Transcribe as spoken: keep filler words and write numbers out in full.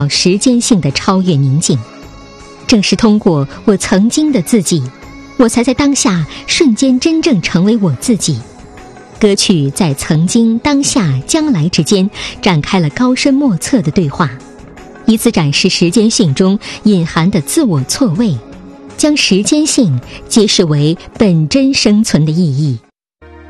时间性的超越宁静。正是通过我曾经的自己，我才在当下瞬间真正成为我自己。歌曲在曾经、当下、将来之间展开了高深莫测的对话，以此展示时间性中隐含的自我错位，将时间性揭示为本真生存的意义。